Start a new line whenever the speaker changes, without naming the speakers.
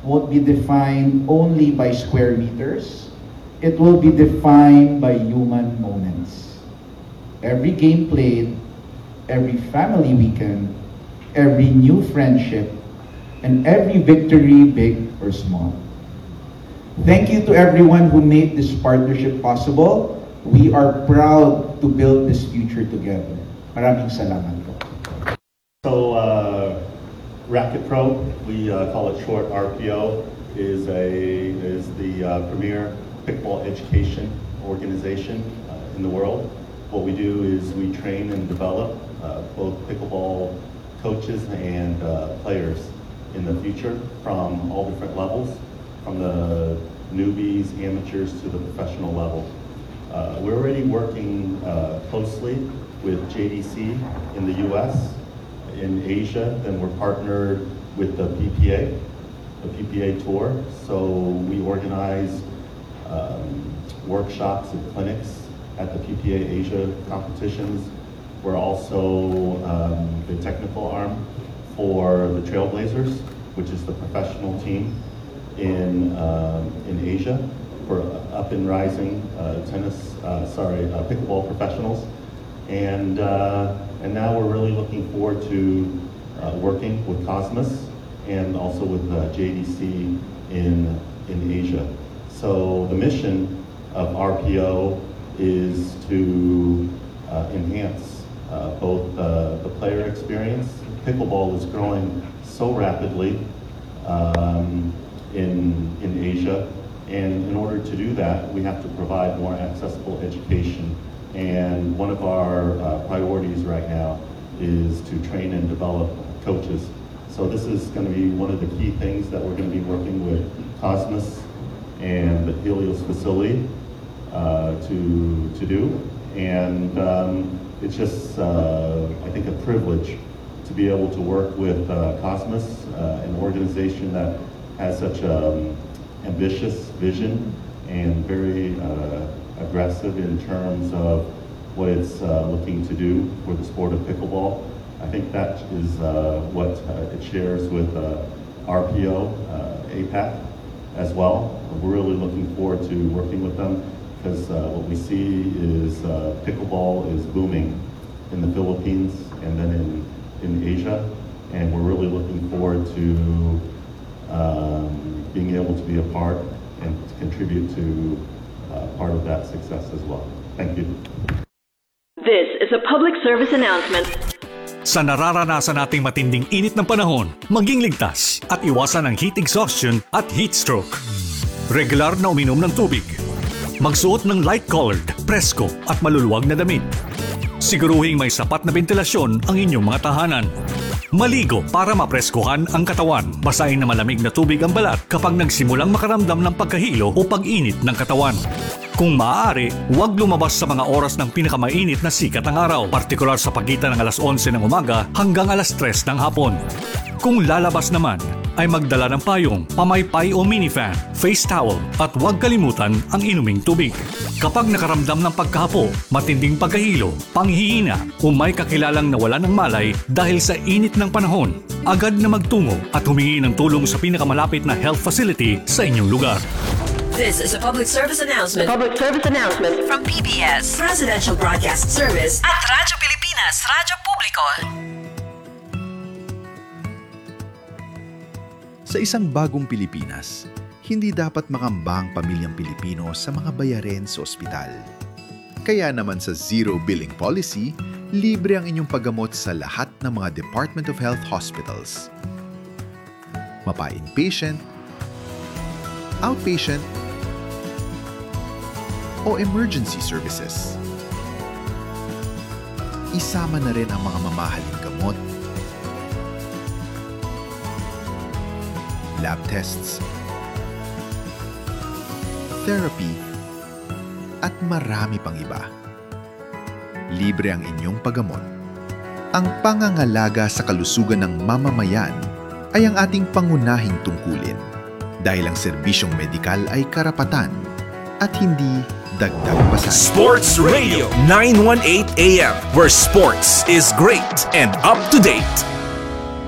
won't be defined only by square meters. It will be defined by human moments. Every game played, every family weekend, every new friendship, and every victory, big or small. Thank you to everyone who made this partnership possible. We are proud to build this future together. Maraming salamat po.
So, Racket Pro, we call it short RPO, is the premier pickleball education organization in the world. What we do is we train and develop both pickleball coaches and players in the future from all different levels, from the newbies, amateurs to the professional level. We're already working closely with JDC in the US, in Asia, then we're partnered with the PPA Tour. So we organize workshops and clinics at the PPA Asia competitions. We're also the technical arm for the Trailblazers, which is the professional team in Asia for up and rising pickleball professionals, and now we're really looking forward to working with Cosmos and also with JDC in Asia. So the mission of RPO is to enhance both the player experience. Pickleball is growing so rapidly in Asia, and in order to do that, we have to provide more accessible education. And one of our priorities right now is to train and develop coaches. So this is going to be one of the key things that we're going to be working with Cosmos and the Helios facility to do. And it's just, I think, a privilege to be able to work with Cosmos, an organization that has such ambitious vision and very aggressive in terms of what it's looking to do for the sport of pickleball. I think that is what it shares with RPO, APAC as well. We're really looking forward to working with them because what we see is pickleball is booming in the Philippines and then in Asia, and we're really looking forward to being able to be a part and to contribute to part of that success as well. Thank you.
This is a public service announcement.
Sa nararanasan nating matinding init ng panahon, maging ligtas at iwasan ang heat exhaustion at heat stroke. Regular na uminom ng tubig. Magsuot ng light-colored, presko at maluluwag na damit. Siguruhing may sapat na ventilasyon ang inyong mga tahanan. Maligo para mapreskuhan ang katawan. Basahin na malamig na tubig ang balat kapag nagsimulang makaramdam ng pagkahilo o pag-init ng katawan. Kung maaari, huwag lumabas sa mga oras ng pinakamainit na sikat ng araw, partikular sa pagitan ng alas 11 ng umaga hanggang alas 3 ng hapon. Kung lalabas naman, ay magdala ng payong, pamaypay o minifan, face towel at huwag kalimutan ang inuming tubig. Kapag nakaramdam ng pagkahapo, matinding pagkahilo, panghihina o may kakilalang nawalan ng malay dahil sa init ng panahon, agad na magtungo at humingi ng tulong sa pinakamalapit na health facility sa inyong lugar.
This is a public service announcement. Public service announcement from PBS, Presidential Broadcast Service at Radyo Pilipinas, Radyo Publiko.
Sa isang bagong Pilipinas, hindi dapat makamba ang pamilyang Pilipino sa mga bayarin sa ospital. Kaya naman sa Zero Billing Policy, libre ang inyong paggamot sa lahat ng mga Department of Health hospitals. Mapa-inpatient, outpatient, o emergency services. Isama na rin ang mga mamahaling gamot, lab tests, therapy, at marami pang iba. Libre ang inyong paggamot. Ang pangangalaga sa kalusugan ng mamamayan ay ang ating pangunahing tungkulin dahil ang serbisyong medikal ay karapatan at hindi dagdag pasanin.
Sports Radio 918 AM, where sports is great and up to date.